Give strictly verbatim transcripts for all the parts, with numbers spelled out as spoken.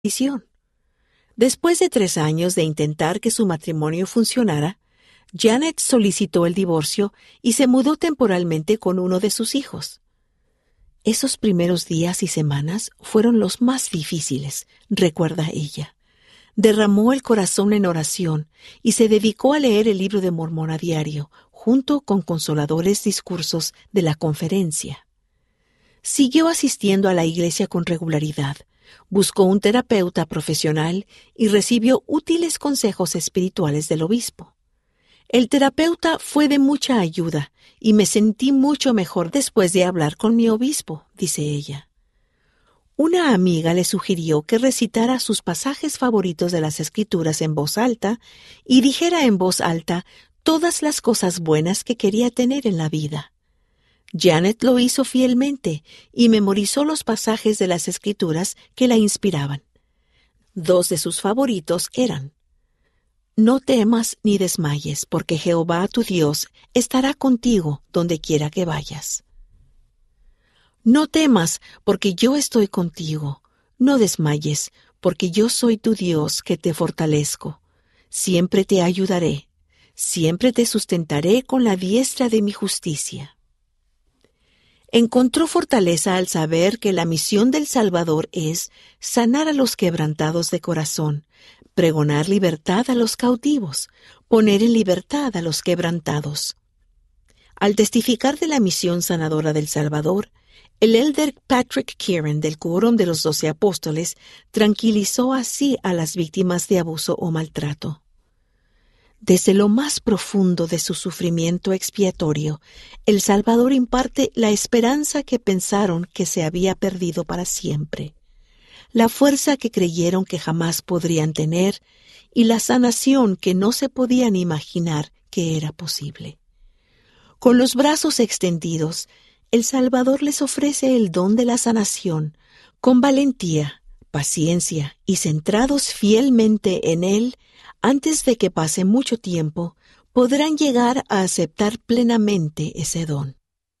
maldición. Después de tres años de intentar que su matrimonio funcionara, Janet solicitó el divorcio y se mudó temporalmente con uno de sus hijos. Esos primeros días y semanas fueron los más difíciles, recuerda ella. Derramó el corazón en oración y se dedicó a leer el libro de Mormón a diario, junto con consoladores discursos de la conferencia. Siguió asistiendo a la iglesia con regularidad, buscó un terapeuta profesional y recibió útiles consejos espirituales del obispo. El terapeuta fue de mucha ayuda y me sentí mucho mejor después de hablar con mi obispo, dice ella. Una amiga le sugirió que recitara sus pasajes favoritos de las Escrituras en voz alta y dijera en voz alta todas las cosas buenas que quería tener en la vida. Janet lo hizo fielmente y memorizó los pasajes de las Escrituras que la inspiraban. Dos de sus favoritos eran: No temas ni desmayes, porque Jehová tu Dios estará contigo donde quiera que vayas. No temas, porque yo estoy contigo. No desmayes, porque yo soy tu Dios que te fortalezco. Siempre te ayudaré. Siempre te sustentaré con la diestra de mi justicia. Encontró fortaleza al saber que la misión del Salvador es sanar a los quebrantados de corazón, pregonar libertad a los cautivos, poner en libertad a los quebrantados. Al testificar de la misión sanadora del Salvador, el elder Patrick Kieran del Quórum de los Doce Apóstoles tranquilizó así a las víctimas de abuso o maltrato. Desde lo más profundo de su sufrimiento expiatorio, el Salvador imparte la esperanza que pensaron que se había perdido para siempre, la fuerza que creyeron que jamás podrían tener y la sanación que no se podían imaginar que era posible. Con los brazos extendidos, el Salvador les ofrece el don de la sanación, con valentía, paciencia y centrados fielmente en Él. Antes de que pase mucho tiempo, podrán llegar a aceptar plenamente ese don.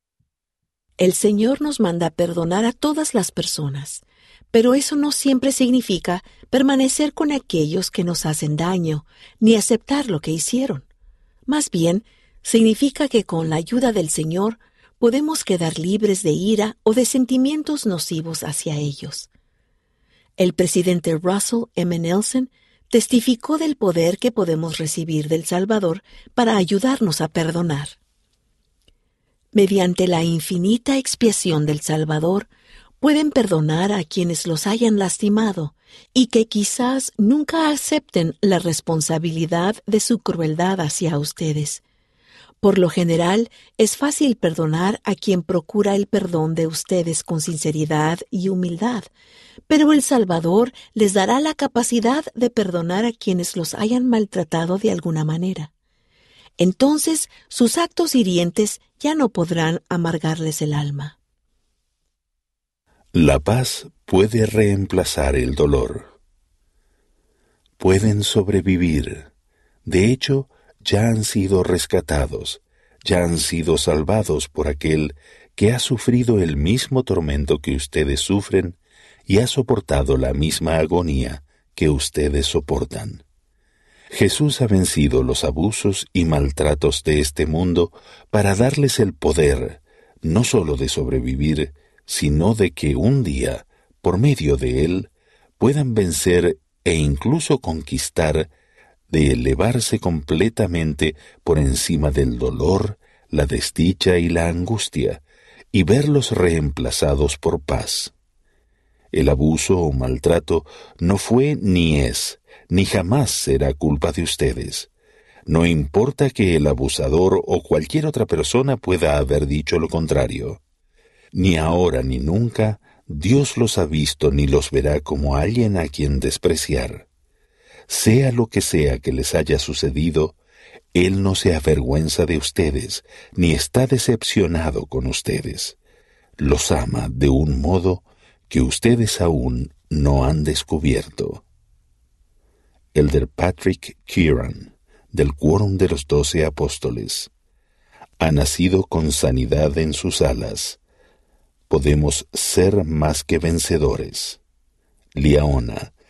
El Señor nos manda perdonar a todas las personas, pero eso no siempre significa permanecer con aquellos que nos hacen daño, ni aceptar lo que hicieron. Más bien, significa que con la ayuda del Señor podemos quedar libres de ira o de sentimientos nocivos hacia ellos. El presidente Russell M. Nelson testificó del poder que podemos recibir del Salvador para ayudarnos a perdonar. Mediante la infinita expiación del Salvador, pueden perdonar a quienes los hayan lastimado y que quizás nunca acepten la responsabilidad de su crueldad hacia ustedes. Por lo general, es fácil perdonar a quien procura el perdón de ustedes con sinceridad y humildad, pero el Salvador les dará la capacidad de perdonar a quienes los hayan maltratado de alguna manera. Entonces, sus actos hirientes ya no podrán amargarles el alma. La paz puede reemplazar el dolor. Pueden sobrevivir. De hecho, ya han sido rescatados, ya han sido salvados por aquel que ha sufrido el mismo tormento que ustedes sufren y ha soportado la misma agonía que ustedes soportan. Jesús ha vencido los abusos y maltratos de este mundo para darles el poder, no solo de sobrevivir, sino de que un día, por medio de Él, puedan vencer e incluso conquistar, de elevarse completamente por encima del dolor, la desdicha y la angustia, y verlos reemplazados por paz. El abuso o maltrato no fue ni es, ni jamás será culpa de ustedes. No importa que el abusador o cualquier otra persona pueda haber dicho lo contrario. Ni ahora ni nunca Dios los ha visto ni los verá como alguien a quien despreciar. Sea lo que sea que les haya sucedido, Él no se avergüenza de ustedes, ni está decepcionado con ustedes. Los ama de un modo que ustedes aún no han descubierto. Elder Patrick Kieran, del Quórum de los Doce Apóstoles. Ha nacido con sanidad en sus alas. Podemos ser más que vencedores. Liaona,